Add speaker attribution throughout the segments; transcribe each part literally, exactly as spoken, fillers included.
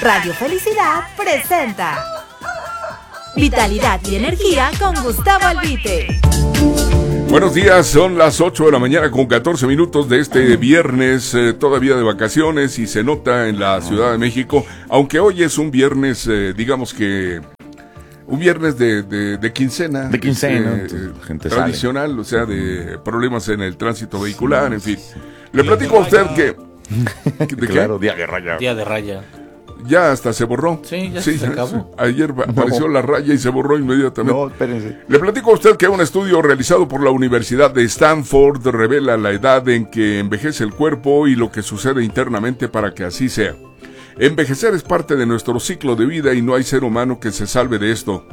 Speaker 1: Radio Felicidad presenta Vitalidad y Energía con Gustavo Albite.
Speaker 2: Buenos días, son las ocho de la mañana con catorce minutos de este viernes, eh, todavía de vacaciones, y se nota en la Ciudad de México, aunque hoy es un viernes, eh, digamos que un viernes de, de, de quincena.
Speaker 3: De quincena,
Speaker 2: eh,
Speaker 3: eh, gente
Speaker 2: tradicional,
Speaker 3: sale.
Speaker 2: O sea, de problemas en el tránsito vehicular, en fin. Le platico a usted que... ¿De
Speaker 3: Claro,
Speaker 2: qué?
Speaker 3: día de raya.
Speaker 4: Día de raya.
Speaker 2: Ya hasta se borró.
Speaker 4: Sí, ya se acabó.
Speaker 2: Ayer apareció la raya y se borró inmediatamente.
Speaker 3: No, espérense.
Speaker 2: Le platico a usted que un estudio realizado por la Universidad de Stanford revela la edad en que envejece el cuerpo y lo que sucede internamente para que así sea. Envejecer es parte de nuestro ciclo de vida y no hay ser humano que se salve de esto.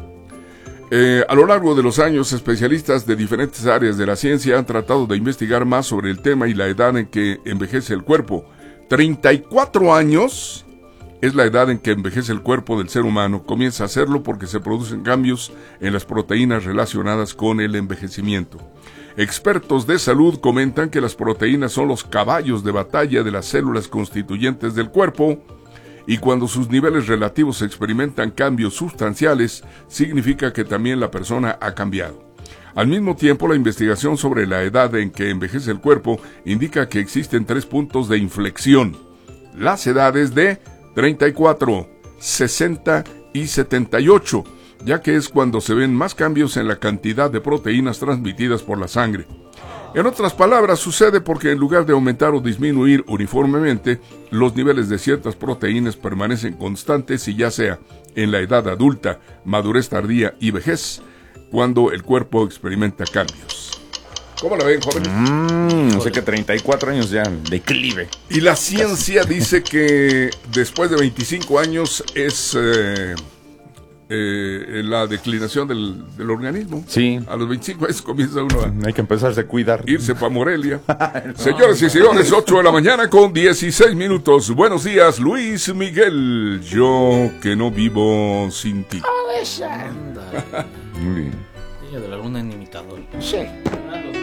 Speaker 2: Eh, a lo largo de los años, especialistas de diferentes áreas de la ciencia han tratado de investigar más sobre el tema y la edad en que envejece el cuerpo. treinta y cuatro años es la edad en que envejece el cuerpo del ser humano. Comienza a hacerlo porque se producen cambios en las proteínas relacionadas con el envejecimiento. Expertos de salud comentan que las proteínas son los caballos de batalla de las células constituyentes del cuerpo, y cuando sus niveles relativos experimentan cambios sustanciales, significa que también la persona ha cambiado. Al mismo tiempo, la investigación sobre la edad en que envejece el cuerpo indica que existen tres puntos de inflexión: las edades de treinta y cuatro, sesenta y setenta y ocho, ya que es cuando se ven más cambios en la cantidad de proteínas transmitidas por la sangre. En otras palabras, sucede porque en lugar de aumentar o disminuir uniformemente, los niveles de ciertas proteínas permanecen constantes, y ya sea en la edad adulta, madurez tardía y vejez, cuando el cuerpo experimenta cambios. ¿Cómo la ven, jóvenes?
Speaker 3: Mmm, o sea que treinta y cuatro años ya, declive.
Speaker 2: Y la ciencia dice que después de veinticinco años es eh, eh, la declinación del, del organismo.
Speaker 3: Sí.
Speaker 2: A los veinticinco años comienza uno a
Speaker 3: Hay que empezarse a cuidar.
Speaker 2: irse para Morelia. No. Señoras y señores, ocho de la mañana con dieciséis minutos. Buenos días, Luis Miguel. Yo que no vivo sin ti.
Speaker 4: Anda.
Speaker 3: Muy bien.
Speaker 4: Ella de la luna en imitador.
Speaker 1: Sí.